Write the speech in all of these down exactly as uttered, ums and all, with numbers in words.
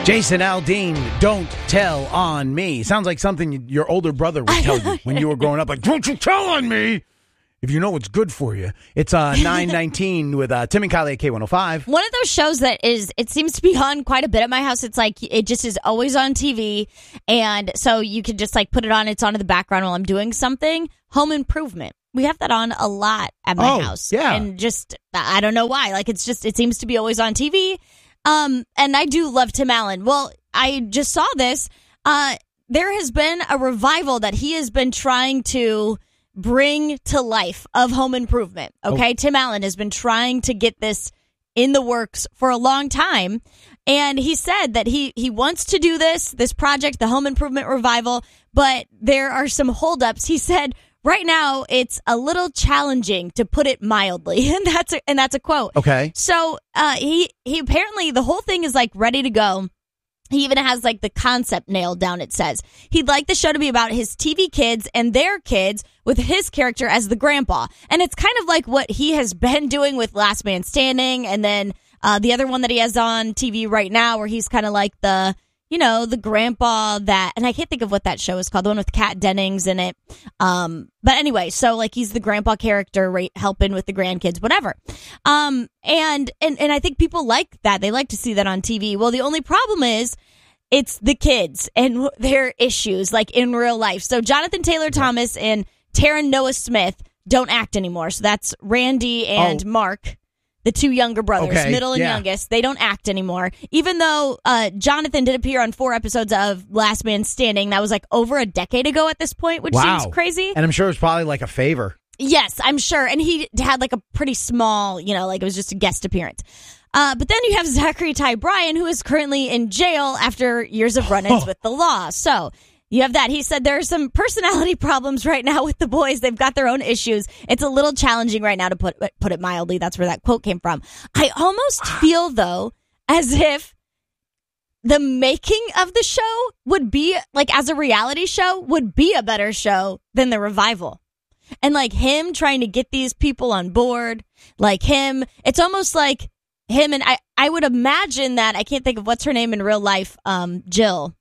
Jason Aldean, Don't Tell on Me. Sounds like something your older brother would tell you when you were growing up. Like, don't you tell on me if you know what's good for you. It's uh, nine nineteen with uh, Tim and Kylie at K one oh five. One of those shows that is, it seems to be on quite a bit at my house. It's like, it just is always on T V. And so you can just like put it on. It's on in the background while I'm doing something. Home Improvement. We have that on a lot at my oh, house. Yeah. And just, I don't know why. Like, it's just, it seems to be always on T V. Um, and I do love Tim Allen. Well, I just saw this. Uh, there has been a revival that he has been trying to bring to life of Home Improvement. Okay. Oh. Tim Allen has been trying to get this in the works for a long time. And he said that he, he wants to do this, this project, the Home Improvement revival, but there are some holdups. He said, right now, it's a little challenging, to put it mildly, and that's a, and that's a quote. Okay. So uh, he he apparently the whole thing is like ready to go. He even has like the concept nailed down. It says he'd like the show to be about his T V kids and their kids, with his character as the grandpa, and it's kind of like what he has been doing with Last Man Standing, and then uh, the other one that he has on T V right now, where he's kind of like the. You know, the grandpa that, and I can't think of what that show is called, the one with Kat Dennings in it. Um, but anyway, so like he's the grandpa character, right, helping with the grandkids, whatever. Um, and, and, and I think people like that. They like to see that on T V. Well, the only problem is it's the kids and their issues, like in real life. So Jonathan Taylor Thomas and Taron Noah Smith don't act anymore. So that's Randy and oh. Mark. The two younger brothers, okay, middle and yeah. youngest, they don't act anymore. Even though uh, Jonathan did appear on four episodes of Last Man Standing. That was like over a decade ago at this point, which wow. seems crazy. And I'm sure it was probably like a favor. Yes, I'm sure. And he had like a pretty small, you know, like it was just a guest appearance. Uh, but then you have Zachary Ty Bryan, who is currently in jail after years of run-ins with the law. So you have that. He said there are some personality problems right now with the boys. They've got their own issues. It's a little challenging right now, to put put it mildly. That's where that quote came from. I almost feel, though, as if the making of the show would be, like, as a reality show, would be a better show than the revival. And, like, him trying to get these people on board, like him, it's almost like him and I, I would imagine that, I can't think of what's her name in real life, um, Jill.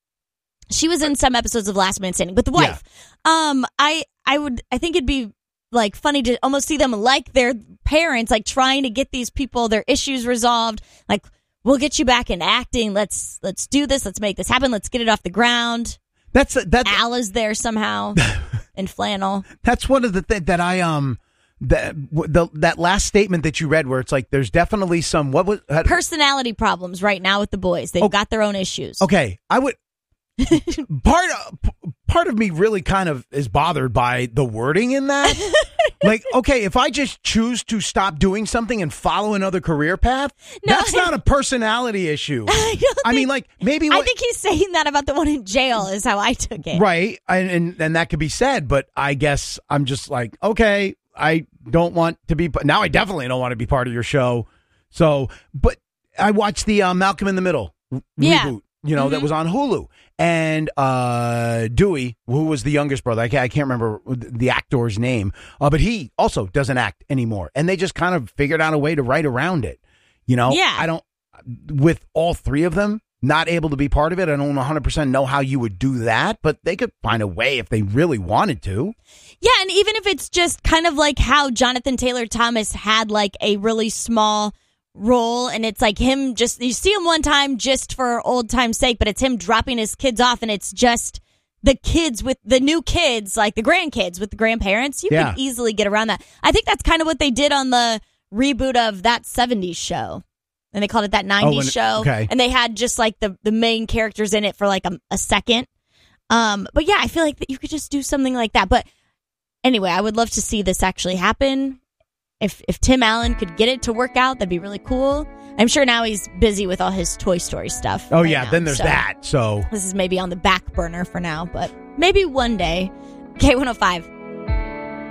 She was in some episodes of Last Man Standing, but the wife. Yeah. Um, I, I would, I think it'd be like funny to almost see them like their parents, like trying to get these people their issues resolved. Like, we'll get you back in acting. Let's let's do this. Let's make this happen. Let's get it off the ground. That's that's Al is there somehow in flannel. That's one of the things that I um that the that last statement that you read, where it's like there's definitely some what was how, personality problems right now with the boys. They've oh, got their own issues. Okay, I would. part of, part of me really kind of is bothered by the wording in that. Like, okay, if I just choose to stop doing something and follow another career path, no, that's I, not a personality issue. I, don't I think, mean, like, maybe what, I think he's saying that about the one in jail is how I took it. Right, and, and and that could be said, but I guess I'm just like, okay, I don't want to be now. I definitely don't want to be part of your show. So, but I watched the uh, Malcolm in the Middle yeah. reboot. You know, mm-hmm. that was on Hulu. And uh, Dewey, who was the youngest brother, I can't, I can't remember the actor's name, uh, but he also doesn't act anymore. And they just kind of figured out a way to write around it. You know, yeah. I don't, with all three of them not able to be part of it, I don't one hundred percent know how you would do that, but they could find a way if they really wanted to. Yeah, and even if it's just kind of like how Jonathan Taylor Thomas had like a really small role, and it's like him just, you see him one time just for old time's sake, but it's him dropping his kids off, and it's just the kids with the new kids, like the grandkids with the grandparents. You yeah. can easily get around that. I think that's kind of what they did on the reboot of That seventies Show, and they called it That nineties oh, and, Show, okay. and they had just like the, the main characters in it for like a, a second. Um, but yeah, I feel like that you could just do something like that. But anyway, I would love to see this actually happen. If if Tim Allen could get it to work out, that'd be really cool. I'm sure now he's busy with all his Toy Story stuff. Oh, right yeah, now, then there's so that. So this is maybe on the back burner for now, but maybe one day. K one oh five.